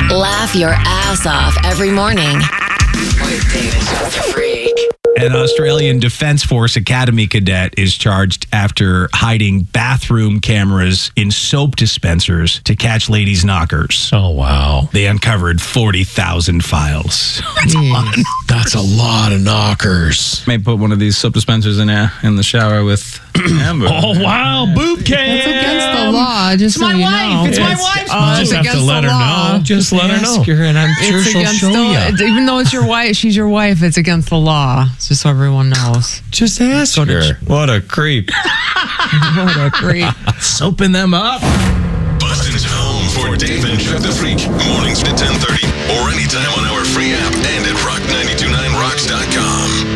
Laugh your ass off every morning with David the Freak. An Australian Defence Force Academy cadet is charged after hiding bathroom cameras in soap dispensers to catch ladies' knockers. Oh, wow. They uncovered 40,000 files. That's a lot. That's a lot of knockers. May put one of these soap dispensers in the shower with Amber. Oh, wow. Boot cam. It's against the law. Just It's my wife. It's my wife's You just have to let her know. Just let her know. And I'm sure she'll show you. Even though it's your wife, she's your wife, it's against the law. Just so everyone knows. Just ask her. What a creep. What a creep. Soaping them up. Boston's home for Dave and Chuck the Freak. Mornings at 10:30 or anytime on our free app and at rock929